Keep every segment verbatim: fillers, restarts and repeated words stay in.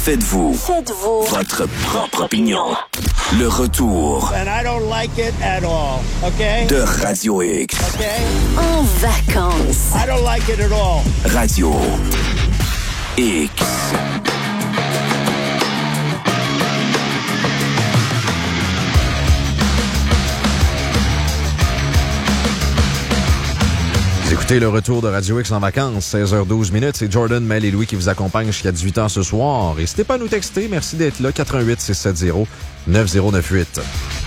Faites-vous. Faites-vous. Votre propre opinion. Le retour. And I don't like it at all. Okay? De Radio X. Okay? En vacances. I don't like it at all. Radio X. Vous écoutez le retour de Radio X en vacances, seize heures douze minutes. C'est Jordan, Mel et Louis qui vous accompagnent jusqu'à dix-huit heures ce soir. N'hésitez pas à nous texter. Merci d'être là. quatre un huit, six sept zéro, neuf zéro neuf huit.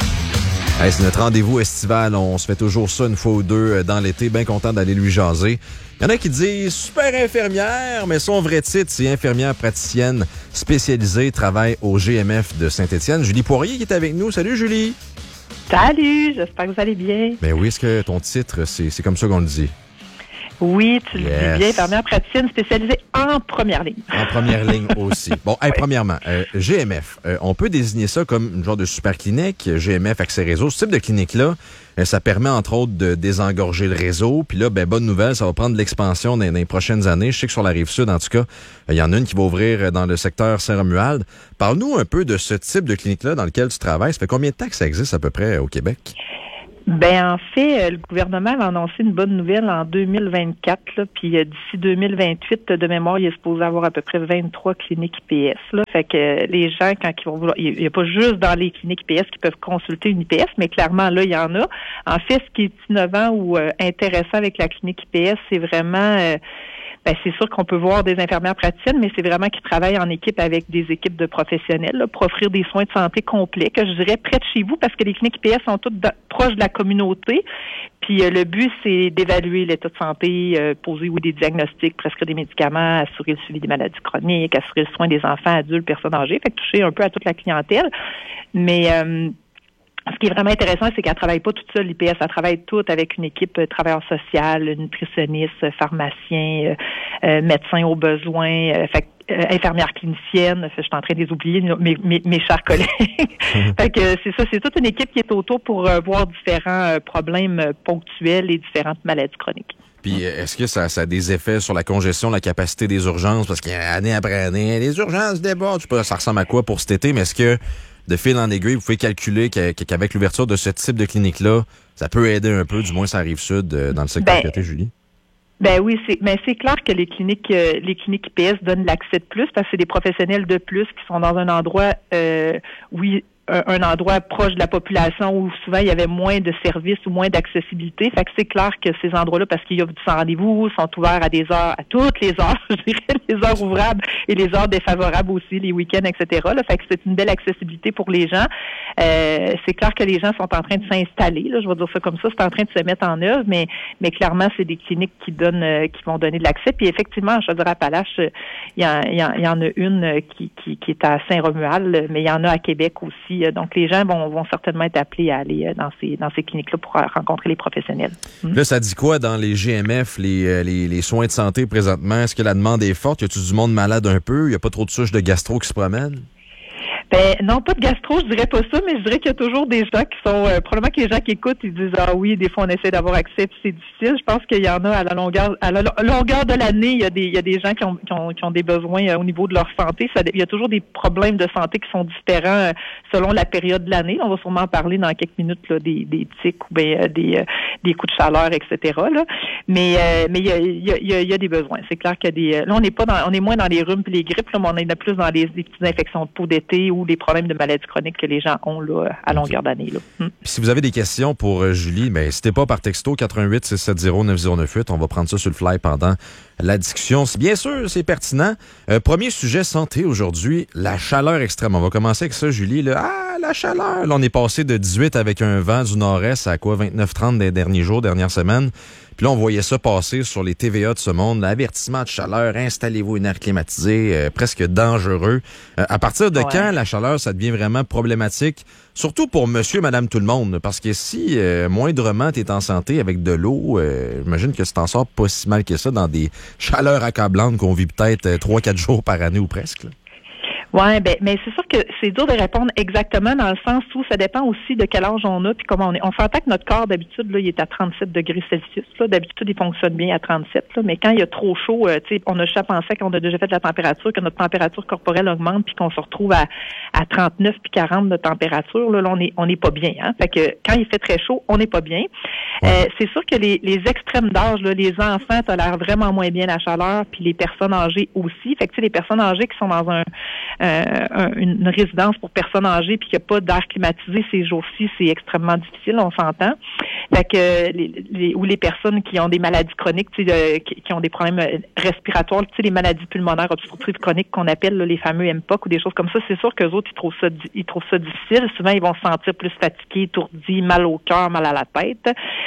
Hey, c'est notre rendez-vous estival. On se fait toujours ça une fois ou deux dans l'été. Bien content d'aller lui jaser. Il y en a qui disent super infirmière, mais son vrai titre, c'est infirmière praticienne spécialisée, travaille au G M F de Saint-Étienne. Julie Poirier qui est avec nous. Salut Julie. Salut, j'espère que vous allez bien. Ben oui, est-ce que ton titre, c'est, c'est comme ça qu'on le dit? Oui, tu Yes. le dis bien, infirmière praticienne spécialisée en première ligne. En première ligne aussi. Bon, hey, Oui. premièrement, euh, G M F, euh, on peut désigner ça comme une genre de super clinique, G M F Accès Réseau. Ce type de clinique-là, euh, ça permet entre autres de désengorger le réseau. Puis là, ben bonne nouvelle, ça va prendre de l'expansion dans, dans les prochaines années. Je sais que sur la Rive-Sud, en tout cas, il y en a une qui va ouvrir dans le secteur Saint-Romuald. Parle-nous un peu de ce type de clinique-là dans lequel tu travailles. Ça fait combien de temps que ça existe à peu près au Québec? Ben en fait, le gouvernement a annoncé une bonne nouvelle en deux mille vingt-quatre, là, puis euh, d'ici deux mille vingt-huit, de mémoire, il est supposé avoir à peu près vingt-trois cliniques I P S. Là. Fait que euh, les gens, quand ils vont vouloir, il n'y a pas juste dans les cliniques I P S qui peuvent consulter une I P S, mais clairement, là, il y en a. En fait, ce qui est innovant ou euh, intéressant avec la clinique I P S, c'est vraiment... Euh, Ben, c'est sûr qu'on peut voir des infirmières praticiennes, mais c'est vraiment qu'ils travaillent en équipe avec des équipes de professionnels là, pour offrir des soins de santé complets, que je dirais près de chez vous, parce que les cliniques I P S sont toutes dans, proches de la communauté. Puis euh, le but, c'est d'évaluer l'état de santé, euh, poser ou des diagnostics, prescrire des médicaments, assurer le suivi des maladies chroniques, assurer le soin des enfants, adultes, personnes âgées, fait que toucher un peu à toute la clientèle. Mais euh, ce qui est vraiment intéressant, c'est qu'elle ne travaille pas toute seule, l'I P S. Elle travaille toute avec une équipe euh, travailleur social, nutritionniste, pharmacien, euh, euh, médecin au besoin, euh, fait, euh, infirmière clinicienne. Fait, je suis en train de les oublier, mes, mes, mes chers collègues. Fait que c'est ça, c'est toute une équipe qui est autour pour euh, voir différents euh, problèmes euh, ponctuels et différentes maladies chroniques. Puis est-ce que ça, ça a des effets sur la congestion, la capacité des urgences? Parce qu'année après année, les urgences débordent. Je sais pas, ça ressemble à quoi pour cet été, mais est-ce que de fil en aiguille, vous pouvez calculer qu'avec l'ouverture de ce type de clinique-là, ça peut aider un peu, du moins ça arrive sud, dans le secteur Ben, côté, Julie? Ben oui, c'est mais c'est clair que les cliniques euh, les cliniques I P S donnent l'accès de plus parce que c'est des professionnels de plus qui sont dans un endroit euh, oui un, un endroit proche de la population où souvent il y avait moins de services ou moins d'accessibilité. Fait que c'est clair que ces endroits-là, parce qu'il y a du sans rendez-vous, sont ouverts à des heures, à toutes les heures, je dirais, les heures ouvrables et les heures défavorables aussi, les week-ends, et cetera. Là, fait que c'est une belle accessibilité pour les gens. Euh, c'est clair que les gens sont en train de s'installer, là, je vais dire ça comme ça, c'est en train de se mettre en œuvre, mais mais clairement, c'est des cliniques qui donnent, euh, qui vont donner de l'accès. Puis effectivement, je dirais à Appalaches, il y, en, il, y en, il y en a une qui, qui, qui est à Saint-Romuald, mais il y en a à Québec aussi. Donc, les gens vont, vont certainement être appelés à aller dans ces, dans ces cliniques-là pour rencontrer les professionnels. Mmh. Là, ça dit quoi dans les G M F, les, les, les soins de santé présentement? Est-ce que la demande est forte? Y a-tu du monde malade un peu? Il n'y a pas trop de souches de gastro qui se promènent? Ben non, pas de gastro, je dirais pas ça, mais je dirais qu'il y a toujours des gens qui sont euh, probablement que les gens qui écoutent, ils disent ah oui, des fois on essaie d'avoir accès puis c'est difficile. Je pense qu'il y en a à la longueur à la longueur de l'année, il y a des il y a des gens qui ont qui ont, qui ont des besoins euh, au niveau de leur santé. Ça, il y a toujours des problèmes de santé qui sont différents euh, selon la période de l'année. On va sûrement en parler dans quelques minutes là, des des tics ou ben euh, des euh, des coups de chaleur, et cetera. Là. Mais euh, mais il y a il y a, il y a, il y a des besoins. C'est clair qu'il y a des là on n'est pas dans on est moins dans les rhumes puis les grippes, là, mais on est plus dans les, les petites infections de peau d'été ou les problèmes de maladies chroniques que les gens ont là, à longueur okay. d'année. Là. Hum. Puis si vous avez des questions pour euh, Julie, ben, n'hésitez pas par texto quatre un huit, six sept zéro, neuf zéro neuf huit. On va prendre ça sur le fly pendant la discussion. Bien sûr, c'est pertinent. Euh, premier sujet santé aujourd'hui, la chaleur extrême. On va commencer avec ça, Julie. Là. Ah, la chaleur! Là, on est passé de dix-huit avec un vent du nord-est à quoi, vingt-neuf trente des derniers jours, dernières semaines. Puis là, on voyait ça passer sur les T V A de ce monde. L'avertissement de chaleur, installez-vous une air climatisée, euh, presque dangereux. Euh, à partir de ouais. quand la chaleur, ça devient vraiment problématique? Surtout pour monsieur, madame, tout le monde. Parce que si euh, moindrement tu es en santé avec de l'eau, euh, j'imagine que tu t'en sors pas si mal que ça dans des chaleurs accablantes qu'on vit peut-être trois quatre jours par année ou presque. Là. Ouais, ben, mais c'est sûr que c'est dur de répondre exactement dans le sens où ça dépend aussi de quel âge on a puis comment on est. On s'entend que notre corps, d'habitude, là, il est à trente-sept degrés Celsius. Là. D'habitude, il fonctionne bien à trente-sept. Là, mais quand il y a trop chaud, euh, tu sais, on a déjà pensé qu'on a déjà fait de la température, que notre température corporelle augmente puis qu'on se retrouve à, à trente-neuf puis quarante de température. Là, là on est, on n'est pas bien. Hein? Fait que quand il fait très chaud, on n'est pas bien. Ouais. Euh, c'est sûr que les, les extrêmes d'âge, là, les enfants tolèrent vraiment moins bien la chaleur puis les personnes âgées aussi. Fait que tu sais, les personnes âgées qui sont dans un Euh, un, une résidence pour personnes âgées puis qu'il n'y a pas d'air climatisé ces jours-ci, c'est extrêmement difficile, on s'entend. Fait que les, les, ou les personnes qui ont des maladies chroniques, tu sais, euh, qui, qui ont des problèmes respiratoires, tu sais, les maladies pulmonaires obstructives chroniques qu'on appelle là, les fameux M P O C ou des choses comme ça, c'est sûr qu'eux autres, ils trouvent ça ils trouvent ça difficile. Souvent, ils vont se sentir plus fatigués, étourdis, mal au cœur, mal à la tête.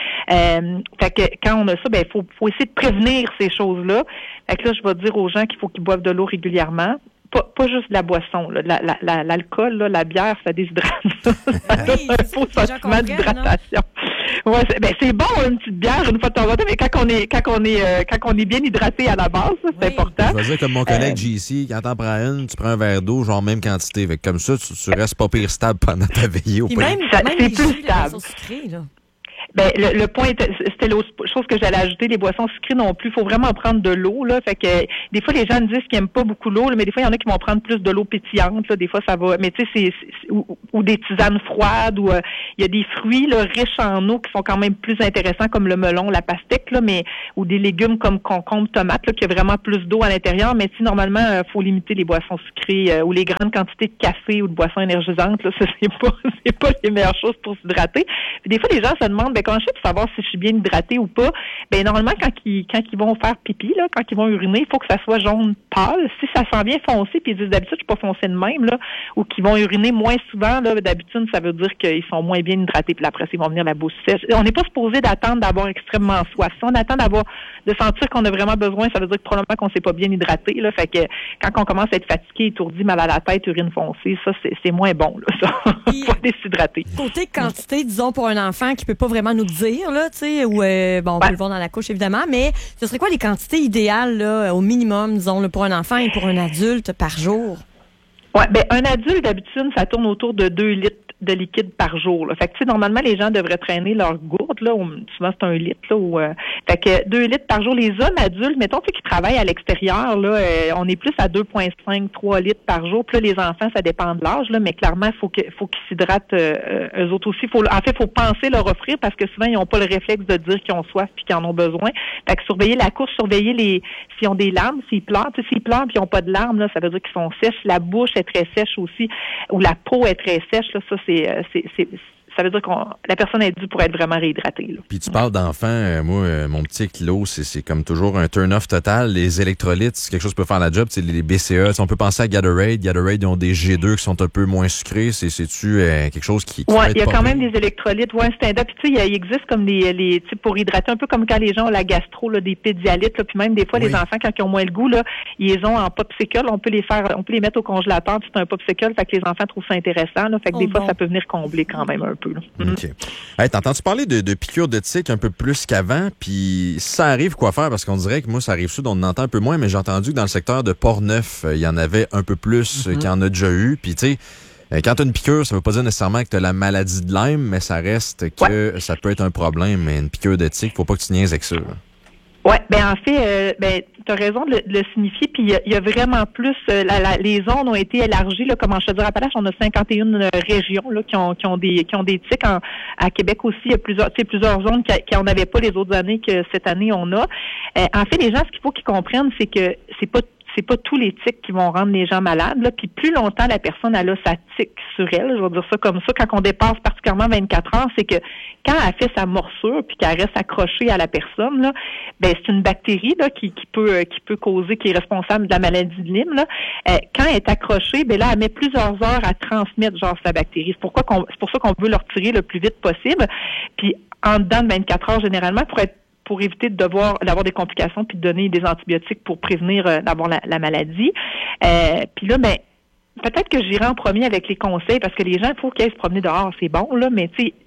Euh, fait que quand on a ça, ben il faut, faut essayer de prévenir ces choses-là. Fait que là, je vais dire aux gens qu'il faut qu'ils boivent de l'eau régulièrement. Pas, pas juste de la boisson. Là. La, la, la, l'alcool, là, la bière, ça déshydrate. Ça donne un faux sentiment d'hydratation. Ouais, c'est, ben, c'est bon, une petite bière une fois de temps en temps, mais quand on est, quand on est, euh, quand on est bien hydraté à la base, c'est oui. important. Je vais dire comme mon collègue euh, J C, quand t'en prends une, tu prends un verre d'eau, genre même quantité. Fait que comme ça, tu, tu restes pas pire stable pendant ta veillée au point. Même, ça, même c'est les plus jus, stable. Sucrés, là. Ben le, le point, c'était l'autre chose que j'allais ajouter, les boissons sucrées non plus. Il faut vraiment prendre de l'eau, là. Fait que des fois, les gens me disent qu'ils n'aiment pas beaucoup l'eau, là, mais des fois, il y en a qui vont prendre plus de l'eau pétillante, là. Des fois, ça va. Mais tu sais, c'est, c'est ou, ou des tisanes froides, ou euh, il y a des fruits là, riches en eau qui sont quand même plus intéressants, comme le melon, la pastèque, là, mais ou des légumes comme concombre, tomate, là, qui a vraiment plus d'eau à l'intérieur. Mais si normalement, il euh, faut limiter les boissons sucrées euh, ou les grandes quantités de café ou de boissons énergisantes, là, ça c'est pas c'est pas les meilleures choses pour s'hydrater. Puis des fois, les gens se demandent, ben comment je fais pour savoir si je suis bien hydratée ou pas? Ben normalement, quand ils quand ils vont faire pipi, là, quand ils vont uriner, il faut que ça soit jaune pâle. Si ça sent bien foncé, puis ils disent d'habitude, je suis pas foncé de même, là, ou qu'ils vont uriner moins souvent, là, d'habitude, ça veut dire qu'ils sont moins bien hydratés, puis après, ils vont venir la bouche sèche. On n'est pas supposé d'attendre d'avoir extrêmement soif. Si on attend d'avoir de sentir qu'on a vraiment besoin, ça veut dire que probablement qu'on s'est pas bien hydraté, là. Fait que quand on commence à être fatigué, étourdi, mal à la tête, urine foncée, ça, c'est, c'est moins bon, là, ça. Faut aller s'hydrater. Côté quantité, disons, pour un enfant qui peut pas vraiment nous dire, là, tu sais, ou, euh, bon, on ouais. peut le voir dans la couche, évidemment, mais ce serait quoi les quantités idéales, là, au minimum, disons, là, pour un enfant et pour un adulte par jour? Ouais, ben, un adulte, d'habitude, ça tourne autour de deux litres de liquide par jour, là. Fait que, tu sais, normalement, les gens devraient traîner leur gourde, là, où, souvent, c'est un litre, là, où, euh, fait que deux litres par jour. Les hommes adultes, mettons, tu sais, qui travaillent à l'extérieur, là, euh, on est plus à deux virgule cinq, trois litres par jour. Puis là, les enfants, ça dépend de l'âge, là, mais clairement, il faut que, faut qu'ils s'hydratent, euh, eux autres aussi. Faut, en fait, il faut penser leur offrir parce que souvent, ils n'ont pas le réflexe de dire qu'ils ont soif puis qu'ils en ont besoin. Fait que surveiller la course, surveiller les, s'ils ont des larmes, s'ils pleurent, tu sais, s'ils pleurent puis ils n'ont pas de larmes, là, ça veut dire qu'ils sont sèches. La bouche est très sèche aussi, ou la peau est très sèche, là, ça, c'est, c'est, c'est ça veut dire que la personne est due pour être vraiment réhydratée, là. Puis tu parles d'enfants, euh, moi, euh, mon petit kilo, c'est, c'est comme toujours un turn-off total. Les électrolytes, c'est quelque chose qui peut faire la job. C'est les B C A, on peut penser à Gatorade. Gatorade, ils ont des G deux qui sont un peu moins sucrés. C'est, c'est-tu euh, quelque chose qui... qui ouais, il y a quand même des électrolytes. Ouais, stand-up. Puis tu sais, il existe comme des, les, tu sais, pour hydrater, un peu comme quand les gens ont la gastro, là, des pédialytes, là, puis même des fois, oui. les enfants, quand ils ont moins le goût, là, ils les ont en popsicle. On peut les faire, on peut les mettre au congélateur, puis c'est un popsicle, fait que les enfants trouvent ça intéressant, là. Fait que oh, des fois, bon. ça peut venir combler quand même un peu, là. OK. Hey, t'entends-tu parler de, de piqûres de tiques un peu plus qu'avant? Puis ça arrive, quoi faire? Parce qu'on dirait que moi, ça arrive sud, on en entend un peu moins, mais j'ai entendu que dans le secteur de Port-Neuf, il y en avait un peu plus mm-hmm. qu'il y en a déjà eu. Puis tu sais, quand t'as une piqûre, ça veut pas dire nécessairement que t'as la maladie de Lyme, mais ça reste que ouais. ça peut être un problème. Mais une piqûre de tique, faut pas que tu niaises avec ça. Là. Ouais, ben en fait, euh, ben t'as raison de le, de le signifier. Puis il y, y a vraiment plus, euh, la, la, les zones ont été élargies. Là, comme en Chaudière-Appalaches, on a cinquante et une régions là qui ont qui ont des qui ont des tiques. En, à Québec aussi, il y a plusieurs, tu sais, plusieurs zones qui, qui en avaient pas les autres années que cette année on a. Euh, en fait, les gens, ce qu'il faut qu'ils comprennent, c'est que c'est pas c'est pas tous les tiques qui vont rendre les gens malades. Là. Puis plus longtemps la personne elle a sa tique sur elle, je vais dire ça comme ça, quand on dépasse particulièrement vingt-quatre heures, c'est que quand elle fait sa morsure puis qu'elle reste accrochée à la personne, là, ben c'est une bactérie là qui, qui peut qui peut causer, qui est responsable de la maladie de Lyme. Là. Euh, quand elle est accrochée, ben là elle met plusieurs heures à transmettre genre sa bactérie. C'est pourquoi qu'on, c'est pour ça qu'on veut le retirer le plus vite possible. Puis en dedans de vingt-quatre heures généralement pour être pour éviter de devoir d'avoir des complications puis de donner des antibiotiques pour prévenir euh, d'avoir la, la maladie. Euh, puis là, ben peut-être que j'irai en premier avec les conseils parce que les gens, il faut qu'ils aillent se promener dehors, c'est bon là, mais tu sais,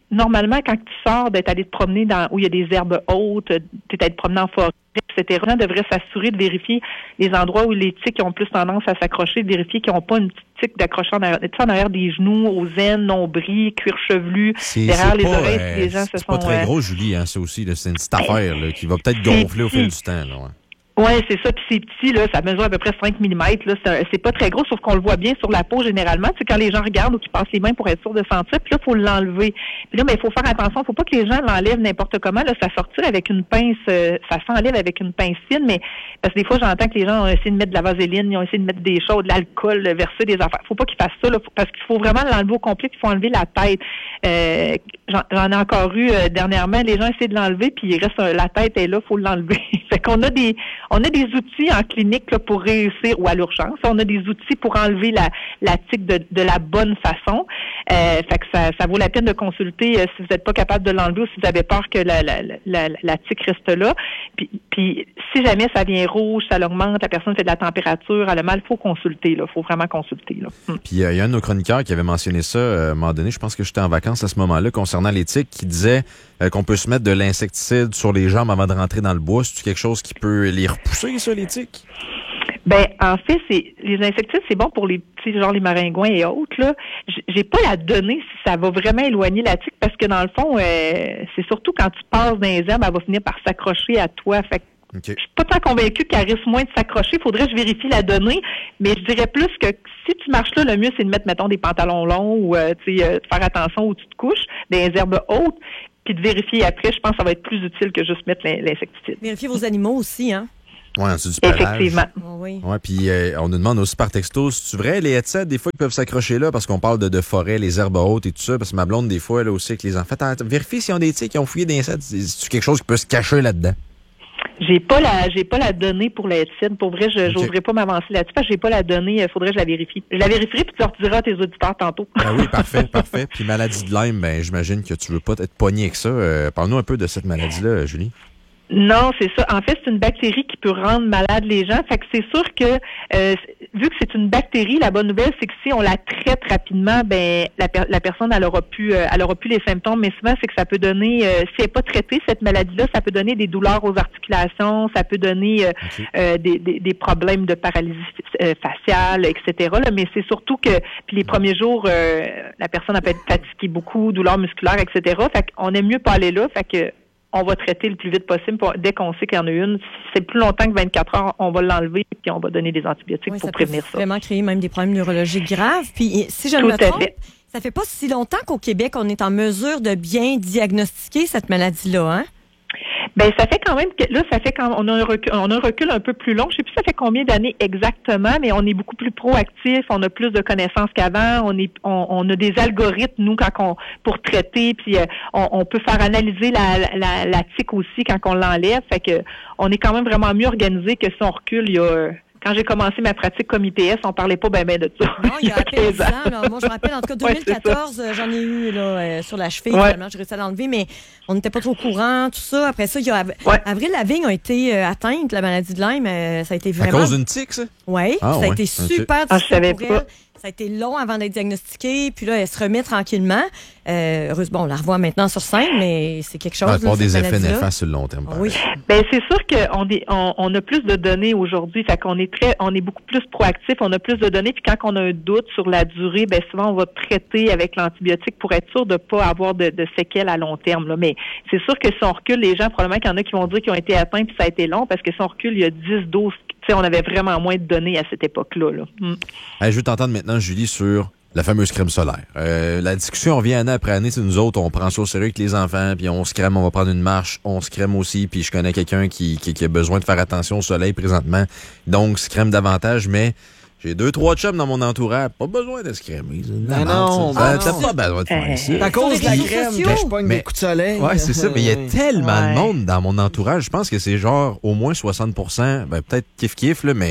normalement, quand tu sors d'être allé te promener dans où il y a des herbes hautes, tu es allé te promener en forêt, et cetera, on devrait s'assurer de vérifier les endroits où les tiques ont plus tendance à s'accrocher, de vérifier qu'ils n'ont pas une petite tique d'accrocher en arrière, en arrière des genoux, aux aines, nombril, cuir chevelu, c'est, derrière c'est les pas, oreilles, euh, si les gens c'est se pas sont... très euh, gros, Julie, hein, ça aussi. Là, c'est une petite affaire là, qui va peut-être gonfler au fil du temps. Là, ouais. Oui, c'est ça. Puis c'est petit, là, ça mesure à peu près cinq millimètres. Là, c'est, c'est pas très gros, sauf qu'on le voit bien sur la peau généralement. C'est quand les gens regardent ou qu'ils passent les mains pour être sûr de sentir. Puis là, il faut l'enlever. Puis là, mais il faut faire attention. Il faut pas que les gens l'enlèvent n'importe comment. Là, ça sortir avec une pince, euh, ça s'enlève avec une pince fine, mais parce que des fois, j'entends que les gens ont essayé de mettre de la vaseline, ils ont essayé de mettre des choses, de l'alcool, verser des affaires. Faut pas qu'ils fassent ça, là, parce qu'il faut vraiment l'enlever au complet. Il faut enlever la tête. Euh, j'en, j'en ai encore eu euh, dernièrement. Les gens essaient de l'enlever, puis il reste euh, la tête est là, faut l'enlever. Fait qu'on a des, on a des outils en clinique là, pour réussir, ou à l'urgence, on a des outils pour enlever la, la tique de, de la bonne façon. Euh, fait que ça, ça vaut la peine de consulter euh, si vous n'êtes pas capable de l'enlever ou si vous avez peur que la, la, la, la tique reste là. Puis, puis si jamais ça vient rouge, ça l'augmente, la personne fait de la température, elle a mal, il faut consulter. Il faut vraiment consulter. Là. Hum. Puis il euh, y a un de nos chroniqueurs qui avait mentionné ça euh, à un moment donné, je pense que j'étais en vacances à ce moment-là, concernant les tiques, qui disait euh, qu'on peut se mettre de l'insecticide sur les jambes avant de rentrer dans le bois. C'est quelque chose qui peut les repousser, ça, les tiques? Ben, en fait, c'est les insecticides, c'est bon pour les petits, genre les maringouins et autres. Là, j'ai pas la donnée si ça va vraiment éloigner la tique, parce que dans le fond, euh, c'est surtout quand tu passes dans les herbes, elle va finir par s'accrocher à toi. Fait que okay. Je suis pas tant convaincue qu'elle risque moins de s'accrocher. Faudrait que je vérifie la donnée, mais je dirais plus que si tu marches là, le mieux c'est de mettre, mettons, des pantalons longs ou euh, tu sais, euh, de faire attention où tu te couches, des herbes hautes, puis de vérifier après. Je pense que ça va être plus utile que juste mettre l'insecticide. Vérifiez vos animaux aussi, hein? Oui, c'est du pelage. Effectivement. Oh, oui. Ouais, puis euh, on nous demande aussi par texto, c'est vrai, les headsets, des fois, ils peuvent s'accrocher là parce qu'on parle de, de forêt, les herbes hautes et tout ça, parce que ma blonde, des fois, elle aussi, avec les enfants, vérifie s'ils ont des tiques, qui ont fouillé des headsets, c'est quelque chose qui peut se cacher là-dedans. J'ai pas la j'ai pas la donnée pour la headset. Pour vrai, je okay. j'oserais pas m'avancer là-dessus parce que j'ai pas la donnée. Il faudrait que je la vérifie. Je la vérifierai puis tu leur diras à tes auditeurs tantôt. Ah oui, parfait, parfait. Puis maladie de Lyme, ben j'imagine que tu veux pas être pogné avec ça. Euh, parle-nous un peu de cette maladie-là, Julie. Non, c'est ça. En fait, c'est une bactérie qui peut rendre malade les gens. Fait que c'est sûr que euh, vu que c'est une bactérie, la bonne nouvelle, c'est que si on la traite rapidement, ben la, per- la personne elle aura pu euh, elle aura plus les symptômes. Mais souvent, c'est que ça peut donner, euh, si elle n'est pas traitée cette maladie-là, ça peut donner des douleurs aux articulations, ça peut donner euh, okay. euh, des, des, des problèmes de paralysie euh, faciale, et cetera. Là. Mais c'est surtout que puis les premiers jours, euh, la personne elle peut être fatiguée beaucoup, douleurs musculaires, et cetera. Fait qu'on aime mieux pas aller là. Fait que on va traiter le plus vite possible pour, dès qu'on sait qu'il y en a une. Si c'est plus longtemps que vingt-quatre heures, on va l'enlever puis on va donner des antibiotiques oui, pour ça prévenir peut ça. Vraiment créer même des problèmes neurologiques graves. Puis si je ne me trompe, fait. ça fait pas si longtemps qu'au Québec, on est en mesure de bien diagnostiquer cette maladie-là, hein? Ben ça fait quand même que là ça fait quand on a un recul, on a un recul un peu plus long. Je sais plus ça fait combien d'années exactement, mais on est beaucoup plus proactif, on a plus de connaissances qu'avant, on est on, on a des algorithmes nous quand on pour traiter, puis euh, on, on peut faire analyser la, la la tique aussi quand on l'enlève. Fait que on est quand même vraiment mieux organisé que si on recule il y a quand j'ai commencé ma pratique comme I P S, on parlait pas ben ben de ça. Non, il y a à peine dix ans. Là. Moi, je me rappelle, en tout cas, deux mille quatorze, ouais, j'en ai eu là, euh, sur la cheville. Ouais. Finalement, j'ai réussi à l'enlever, mais on n'était pas trop au courant, tout ça. Après ça, il y a ouais. Avril Lavigne a été euh, atteinte, la maladie de Lyme. Euh, ça a été vraiment... À cause d'une tique, ça? Oui, ah, ça ouais. a été super okay. difficile ah, pour elle. Ça a été long avant d'être diagnostiqué, puis là, elle se remet tranquillement. Euh, heureusement, on la revoit maintenant sur scène, mais c'est quelque chose. Ça va avoir des effets néfastes néfastes sur le long terme. Ah, oui. Ben c'est sûr qu'on est, on, on a plus de données aujourd'hui, fait qu'on est très, on est beaucoup plus proactif, on a plus de données, puis quand on a un doute sur la durée, ben souvent on va traiter avec l'antibiotique pour être sûr de pas avoir de, de séquelles à long terme. Là. Mais c'est sûr que si on recule, les gens probablement qu'il y en a qui vont dire qu'ils ont été atteints puis ça a été long, parce que si on recule, il y a dix, douze, tu sais, on avait vraiment moins de données à cette époque-là. Là. Mm. Hey, je veux t'entendre maintenant, Julie, sur la fameuse crème solaire. Euh, la discussion revient année après année. C'est nous autres, on prend ça au sérieux avec les enfants, puis on se crème, on va prendre une marche, on se crème aussi, puis je connais quelqu'un qui, qui, qui a besoin de faire attention au soleil présentement, donc se crème davantage, mais j'ai deux, trois chums dans mon entourage, pas besoin de se crémer. Ben non, ben t'as pas besoin de faire ça. À cause de la crème, ben, je pogne des coups de soleil. Ouais, c'est ça, mais il y a tellement ouais. de monde dans mon entourage, je pense que c'est genre au moins soixante pour cent, ben peut-être kiff-kiff, là, mais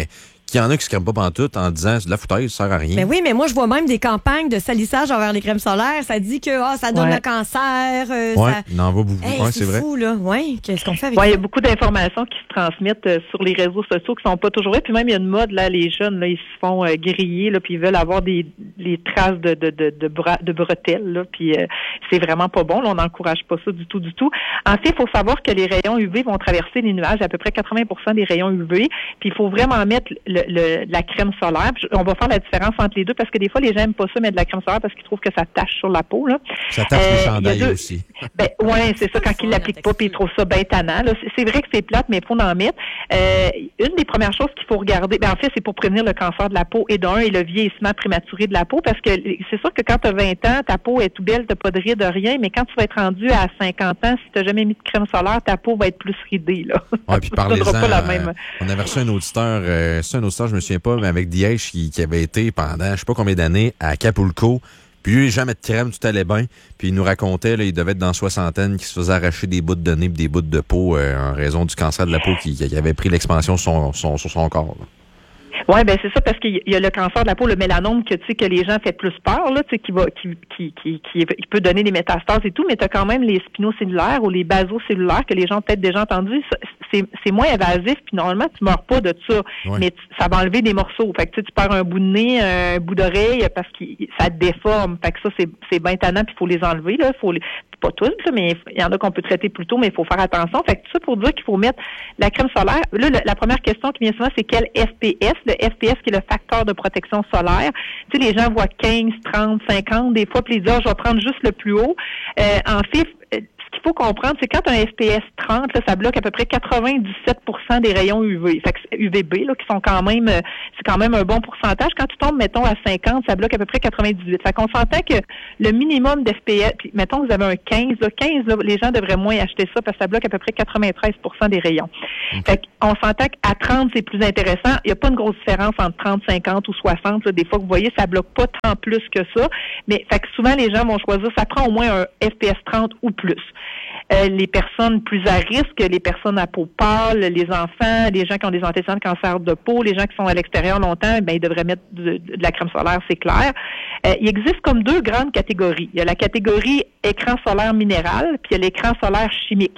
qu'il y en a qui se crèment pas pantoute en disant c'est de la foutaise, ça sert à rien. Mais oui, mais moi, je vois même des campagnes de salissage envers les crèmes solaires. Ça dit que oh, ça donne ouais. le cancer. Euh, oui, ça... il en va beaucoup. Hey, ouais, c'est, c'est vrai. fou, là. Oui, qu'est-ce qu'on fait avec ouais, ça? Il y a beaucoup d'informations qui se transmettent euh, sur les réseaux sociaux qui sont pas toujours vraies. Puis même, il y a une mode, là, les jeunes, là, ils se font euh, griller, là, puis ils veulent avoir des les traces de, de, de, de, bra- de bretelles, là, puis euh, c'est vraiment pas bon. Là, on n'encourage pas ça du tout, du tout. En fait, il faut savoir que les rayons U V vont traverser les nuages, à peu près quatre-vingts pour cent des rayons U V, puis il faut vraiment mettre le, le, la crème solaire. Puis on va faire la différence entre les deux parce que des fois, les gens n'aiment pas ça, mettre de la crème solaire parce qu'ils trouvent que ça tache sur la peau. Là. Ça tache euh, les chandails deux... aussi. Ben, oui, c'est ça, quand ils ne l'appliquent pas puis ils trouvent ça bien tannant. Là. C'est, c'est vrai que c'est plate, mais il faut en mettre. Euh, une des premières choses qu'il faut regarder, ben, en fait, c'est pour prévenir le cancer de la peau et d'un, et le vieillissement prématuré de la peau parce que c'est sûr que quand tu as vingt ans, ta peau est tout belle, tu n'as pas de rides, de rien, mais quand tu vas être rendu à cinquante ans, si tu n'as jamais mis de crème solaire, ta peau va être plus ridée. Là. Ouais, puis parlez-en, pas la même... On avait reçu un auditeur, euh, c'est un auditeur, je me souviens pas, mais avec Dièche qui, qui avait été pendant je sais pas combien d'années à Acapulco. Puis lui, jamais de crème, tout allait bien. Puis il nous racontait, là, il devait être dans soixantaine, qu'il se faisait arracher des bouts de nez et des bouts de peau euh, en raison du cancer de la peau qui, qui avait pris l'expansion sur son, son, sur son corps. Là. Oui, ben c'est ça, parce qu'il y a le cancer de la peau, le mélanome, que tu sais que les gens fait plus peur, là, tu sais, qui va qui, qui, qui, qui peut donner des métastases et tout, mais tu as quand même les spinocellulaires ou les basocellulaires que les gens ont peut-être déjà entendu. C'est, c'est moins invasif, puis normalement, tu meurs pas de ça. Ouais. Mais tu, ça va enlever des morceaux. Fait que tu sais, tu perds un bout de nez, un bout d'oreille, parce que ça te déforme. Fait que ça, c'est, c'est bien tannant, puis il faut les enlever, là. Faut les, pas tous, là, mais il y en a qu'on peut traiter plus tôt, mais il faut faire attention. Fait que tout ça pour dire qu'il faut mettre la crème solaire. Là, la, la première question qui vient souvent, c'est quel F P S? Le F P S qui est le facteur de protection solaire. Tu sais, les gens voient quinze, trente, cinquante des fois, puis ils disent, oh, je vais prendre juste le plus haut. Euh, en fait, ce qu'il faut comprendre, c'est quand tu as un F P S trente, là, ça bloque à peu près quatre-vingt-dix-sept pour cent des rayons U V. Fait que U V B, là, qui sont quand même, c'est quand même un bon pourcentage. Quand tu tombes, mettons, à cinquante, ça bloque à peu près quatre-vingt-dix-huit. Fait qu'on s'entend que le minimum d'F P S, puis mettons que vous avez un quinze, là, quinze, là, les gens devraient moins acheter ça parce que ça bloque à peu près quatre-vingt-treize pour cent des rayons. Okay. Fait qu'on s'entend qu'à trente, c'est plus intéressant. Il n'y a pas une grosse différence entre trente, cinquante ou soixante. Là. Des fois, vous voyez, ça bloque pas tant plus que ça. Mais fait que souvent, les gens vont choisir, ça prend au moins un F P S trente ou plus. Euh, les personnes plus à risque, les personnes à peau pâle, les enfants, les gens qui ont des antécédents de cancer de peau, les gens qui sont à l'extérieur longtemps, ben ils devraient mettre de, de la crème solaire, c'est clair. Euh, il existe comme deux grandes catégories. Il y a la catégorie écran solaire minéral, puis il y a l'écran solaire chimique.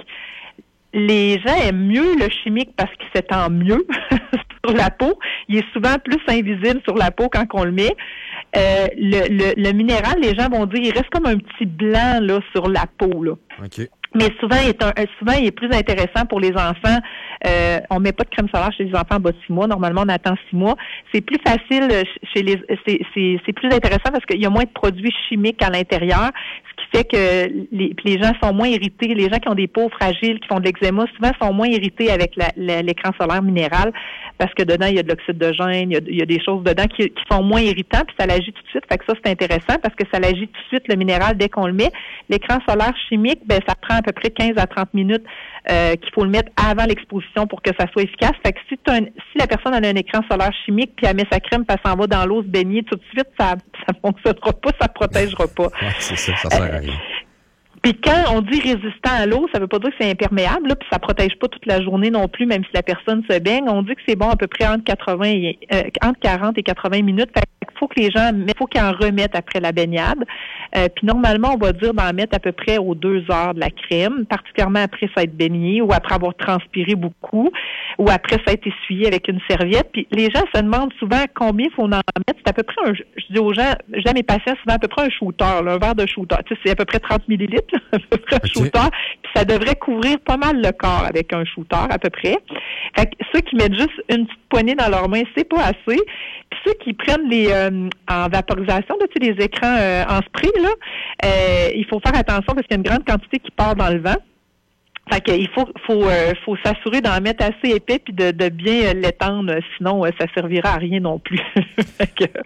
Les gens aiment mieux le chimique parce qu'il s'étend mieux sur la peau. Il est souvent plus invisible sur la peau quand on le met. Euh, le, le, le minéral, les gens vont dire, il reste comme un petit blanc là sur la peau. Là. Okay. Mais souvent, il est un, souvent, il est plus intéressant pour les enfants. Euh, on met pas de crème solaire chez les enfants en bas de six mois. Normalement, on attend six mois. C'est plus facile chez les, c'est, c'est, c'est plus intéressant parce qu'il y a moins de produits chimiques à l'intérieur, ce qui fait que les, les gens sont moins irrités. Les gens qui ont des peaux fragiles, qui font de l'eczéma, souvent sont moins irrités avec la, la, l'écran solaire minéral parce que dedans, il y a de l'oxyde de gêne, il y a, il y a des choses dedans qui, qui sont moins irritants, puis ça l'agit tout de suite. Fait que ça, c'est intéressant parce que ça l'agit tout de suite, le minéral, dès qu'on le met. L'écran solaire chimique, ben ça prend à peu près quinze à trente minutes euh, qu'il faut le mettre avant l'exposition pour que ça soit efficace. Fait que si, un, si la personne a un écran solaire chimique puis elle met sa crème puis elle s'en va dans l'eau se baigner tout de suite, ça ça fonctionnera pas, ça protégera pas. Ouais, c'est ça, ça sert à rien. Euh, Puis quand on dit résistant à l'eau, ça veut pas dire que c'est imperméable, là, puis ça protège pas toute la journée non plus, même si la personne se baigne. On dit que c'est bon à peu près entre quatre-vingts et, euh, entre quarante et quatre-vingts minutes. Fait qu'il faut que les gens, il faut qu'ils en remettent après la baignade. Euh, puis normalement, on va dire d'en mettre à peu près aux deux heures de la crème, particulièrement après s'être baigné ou après avoir transpiré beaucoup ou après s'être essuyé avec une serviette. Puis les gens se demandent souvent combien il faut en mettre. C'est à peu près un, je dis aux gens, je dis à mes patients souvent à peu près un shooter, là, un verre de shooter. Tu sais, c'est à peu près trente millilitres, là, à peu près un okay. shooter. Puis ça devrait couvrir pas mal le corps avec un shooter à peu près. Fait que ceux qui mettent juste une petite poignée dans leurs mains, c'est pas assez. Puis ceux qui prennent les euh, en vaporisation, là, tu sais, les écrans euh, en spray, là, euh, il faut faire attention parce qu'il y a une grande quantité qui part dans le vent. Fait qu'il faut faut euh, faut s'assurer d'en mettre assez épais puis de, de bien euh, l'étendre, sinon euh, ça servira à rien non plus. fait que,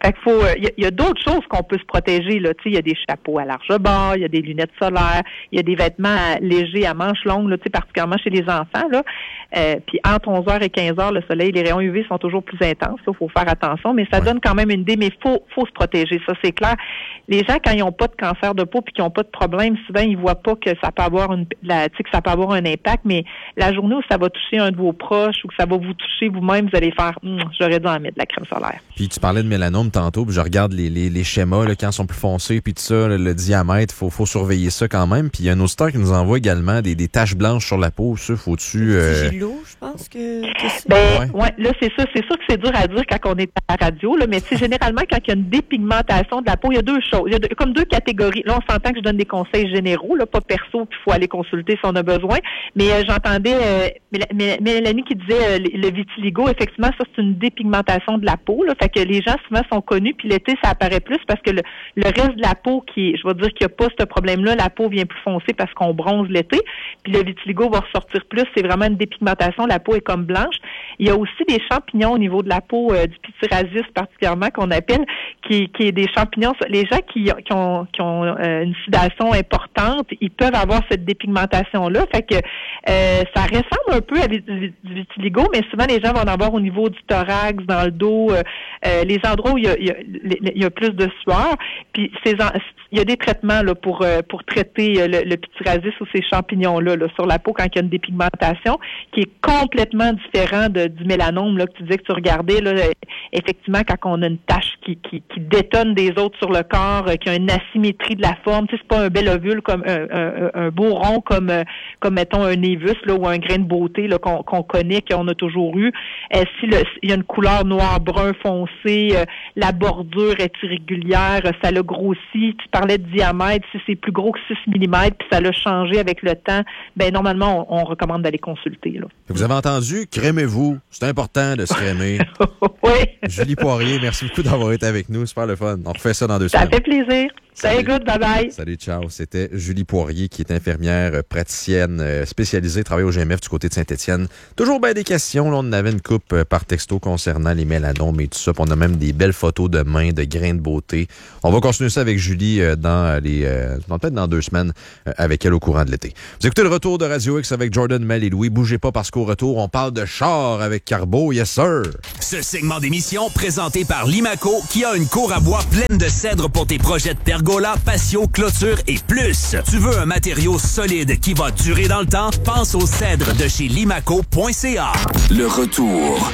Fait qu'il faut, il y, y a d'autres choses qu'on peut se protéger, là. Tu sais, il y a des chapeaux à large bord, il y a des lunettes solaires, il y a des vêtements légers à manches longues, là, tu sais, particulièrement chez les enfants, là. Euh, puis entre onze heures et quinze heures, le soleil, les rayons U V sont toujours plus intenses. Il faut faire attention, mais ça ouais. donne quand même une idée. Mais il faut, faut se protéger, ça c'est clair. Les gens, quand ils n'ont pas de cancer de peau puis qu'ils n'ont pas de problème, souvent ils voient pas que ça peut avoir une, la, tu sais, que ça peut avoir un impact. Mais la journée où ça va toucher un de vos proches ou que ça va vous toucher vous-même, vous allez faire, hm, j'aurais dû en mettre de la crème solaire. Puis tu parlais de mélanome tantôt, puis je regarde les, les, les schémas là, quand ils sont plus foncés, puis tout ça, le, le diamètre, faut, faut surveiller ça quand même. Puis il y a un auditeur qui nous envoie également des, des taches blanches sur la peau. Ça, faut-tu euh... J'ai l'eau, je pense que. que ben, ouais. ouais, là c'est ça, c'est sûr que c'est dur à dire quand on est à la radio, là, mais tu sais, généralement quand il y a une dépigmentation de la peau, il y a deux choses, il y a deux, comme deux catégories. Là, on s'entend que je donne des conseils généraux, là, pas perso, puis il faut aller consulter si on a besoin. Mais euh, j'entendais euh, Mélanie qui disait euh, le vitiligo, effectivement, ça c'est une dépigmentation de la peau, là, fait que les gens souvent sont connus, puis l'été ça apparaît plus parce que le, le reste de la peau qui, je vais dire qu'il n'y a pas ce problème-là, la peau vient plus foncée parce qu'on bronze l'été, puis le vitiligo va ressortir plus, c'est vraiment une dépigmentation, la peau est comme blanche. Il y a aussi des champignons au niveau de la peau, euh, du pityriasis particulièrement, qu'on appelle, qui, qui est des champignons. Les gens qui, qui ont, qui ont euh, une sudation importante, ils peuvent avoir cette dépigmentation-là. Fait que euh, ça ressemble un peu à du, du vitiligo, mais souvent les gens vont en avoir au niveau du thorax, dans le dos, euh, euh, les endroits où il y a, il y a, il y a plus de sueur. Puis ces, il y a des traitements là, pour, euh, pour traiter le, le pityriasis ou ces champignons-là là, sur la peau quand il y a une dépigmentation, qui est complètement différent de, du mélanome là, que tu disais que tu regardais. Là, effectivement, quand on a une tache qui, qui, qui détonne des autres sur le corps, euh, qui a une asymétrie de la forme, tu sais, c'est pas un bel ovule comme un, un, un beau rond comme, euh, comme mettons un névus là, ou un grain de beauté là, qu'on, qu'on connaît, qu'on a toujours eu. Euh, si le, il y a une couleur noir-brun foncé, euh, la bordure est irrégulière, euh, ça l'a grossi. Tu parlais de diamètre, si c'est plus gros que six millimètres, puis ça l'a changé avec le temps, ben normalement, on, on recommande d'aller consulter. Là. Vous avez entendu? Crémez-vous. C'est important de se crémer. Oui. Julie Poirier, merci beaucoup d'avoir été avec nous. Super le fun. On refait ça dans deux ça semaines. Ça fait plaisir. Salut, good, bye bye. Salut, ciao. C'était Julie Poirier, qui est infirmière praticienne spécialisée, travaille au G M F du côté de Saint-Étienne. Toujours bien des questions. Là, on avait une coupe par texto concernant les mélanomes et tout ça. Puis on a même des belles photos de mains, de grains de beauté. On va continuer ça avec Julie dans les, dans, peut-être dans deux semaines avec elle au courant de l'été. Vous écoutez le retour de Radio X avec Jordan, Mel et Louis. Bougez pas parce qu'au retour, on parle de char avec Carbo. Yes, sir. Ce segment d'émission présenté par Limaco qui a une cour à bois pleine de cèdre pour tes projets de pergola, patio, clôture et plus. Tu veux un matériau solide qui va durer dans le temps? Pense au cèdre de chez limaco point c a. Le retour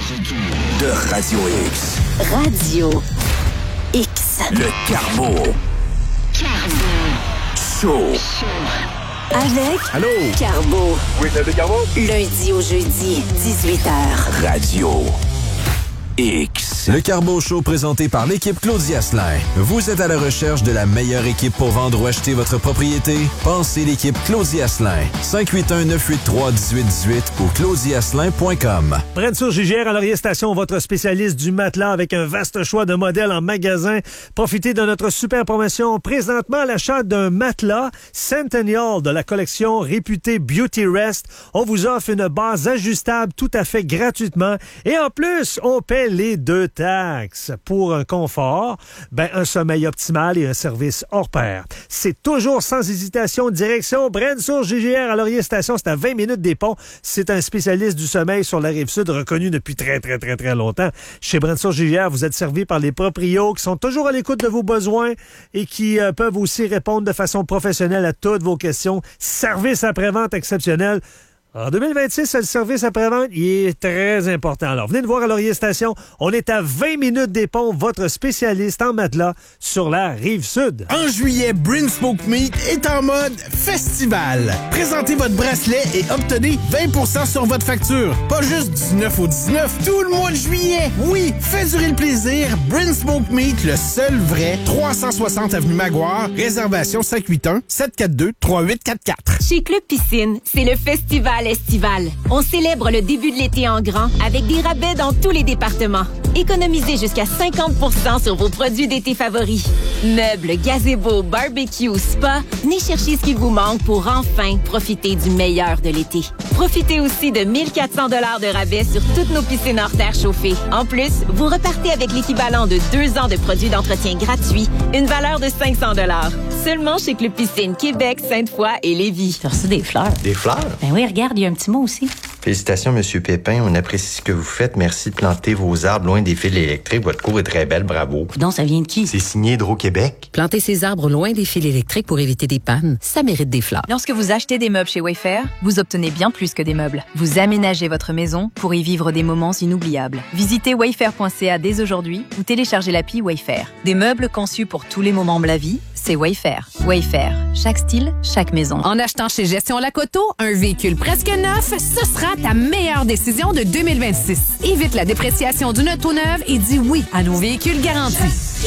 de Radio X. Radio X. Le Carbo. Carbo. Show. Avec Allô? Carbo. Oui, c'est le Carbo. Lundi au jeudi, dix-huit heures. Radio X. Le Carbo Show présenté par l'équipe Claudia Asselin. Vous êtes à la recherche de la meilleure équipe pour vendre ou acheter votre propriété? Pensez l'équipe Claudia Asselin. cinq huit un, neuf huit trois, un huit un huit ou claudia asselin point com. Brensour J G R à Laurier Station, votre spécialiste du matelas avec un vaste choix de modèles en magasin. Profitez de notre super promotion. Présentement, à l'achat d'un matelas Centennial de la collection réputée Beauty Rest, on vous offre une base ajustable tout à fait gratuitement. Et en plus, on paie les deux taxes. Pour un confort, ben un sommeil optimal et un service hors pair. C'est toujours sans hésitation, direction Brensour J G R à Laurier Station. C'est à vingt minutes des ponts. C'est un spécialiste du sommeil sur la Rive-Sud, reconnu depuis très, très, très, très longtemps. Chez Brensour J G R, vous êtes servi par les proprios qui sont toujours à l'écoute de vos besoins et qui euh, peuvent aussi répondre de façon professionnelle à toutes vos questions. Service après-vente exceptionnel. En deux mille vingt-six, le service après-vente, il est très important. Alors, venez nous voir à Laurier Station. On est à vingt minutes des ponts, votre spécialiste en matelas sur la Rive-Sud. En juillet, Brinsmoke Meat est en mode festival. Présentez votre bracelet et obtenez vingt pour cent sur votre facture. Pas juste du neuf au dix-neuf, tout le mois de juillet. Oui, faites durer le plaisir. Brinsmoke Meat, le seul vrai, trois cent soixante avenue Maguire. Réservation cinq huit un, sept quatre deux, trois huit quatre quatre. Chez Club Piscine, c'est le festival spécial estival. On célèbre le début de l'été en grand avec des rabais dans tous les départements. Économisez jusqu'à cinquante pour cent sur vos produits d'été favoris. Meubles, gazebo, barbecue, spa, venez chercher ce qu'il vous manque pour enfin profiter du meilleur de l'été. Profitez aussi de mille quatre cents dollars de rabais sur toutes nos piscines hors terre chauffées. En plus, vous repartez avec l'équivalent de deux ans de produits d'entretien gratuits, une valeur de cinq cents dollars. Seulement chez Club Piscine Québec, Sainte-Foy et Lévis. T'as reçu des fleurs. Des fleurs? Ben oui, regarde, il y a un petit mot aussi. Félicitations, Monsieur Pépin. On apprécie ce que vous faites. Merci de planter vos arbres loin des fils électriques. Votre cour est très belle. Bravo. Donc, ça vient de qui? C'est signé Hydro-Québec. Planter ces arbres loin des fils électriques pour éviter des pannes, ça mérite des fleurs. Lorsque vous achetez des meubles chez Wayfair, vous obtenez bien plus que des meubles. Vous aménagez votre maison pour y vivre des moments inoubliables. Visitez wayfair point c a dès aujourd'hui ou téléchargez l'appli Wayfair. Des meubles conçus pour tous les moments de la vie, c'est Wayfair. Wayfair. Chaque style, chaque maison. En achetant chez Gestion Lacoto, un véhicule presque neuf, ce sera ta meilleure décision de deux mille vingt-six. Évite la dépréciation d'une auto neuve et dis oui à nos véhicules garantis.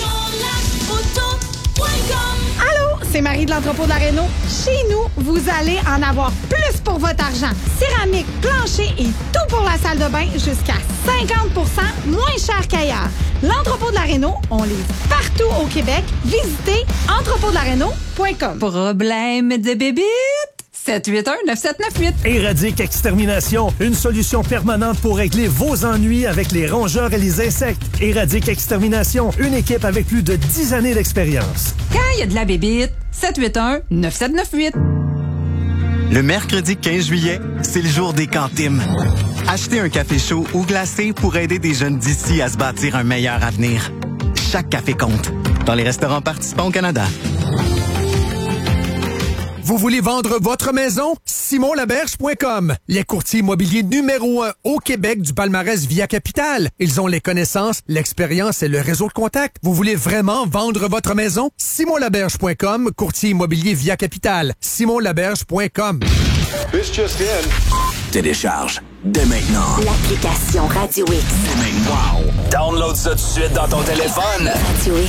Allô, c'est Marie de l'entrepôt de la Réno. Chez nous, vous allez en avoir plus pour votre argent. Céramique, plancher et tout pour la salle de bain jusqu'à cinquante pour cent moins cher qu'ailleurs. L'entrepôt de la Réno, on livre partout au Québec. Visitez entrepôt de la réno point com. Problème de bébite? sept huit un neuf sept neuf huit. Éradique Extermination, une solution permanente pour régler vos ennuis avec les rongeurs et les insectes. Éradique Extermination, une équipe avec plus de dix années d'expérience. Quand il y a de la bébite, sept huit un neuf sept neuf huit. Le mercredi quinze juillet, c'est le jour des cantines. Achetez un café chaud ou glacé pour aider des jeunes d'ici à se bâtir un meilleur avenir. Chaque café compte. Dans les restaurants participants au Canada. Vous voulez vendre votre maison? Simon Laberge point com. Les courtiers immobiliers numéro un au Québec du palmarès Via Capital. Ils ont les connaissances, l'expérience et le réseau de contacts. Vous voulez vraiment vendre votre maison? Simon Laberge point com, courtier immobilier Via Capital. Simon Laberge point com. This just in. Télécharge dès maintenant l'application Radio X. Wow! Download ça tout de suite dans ton téléphone. Radio X.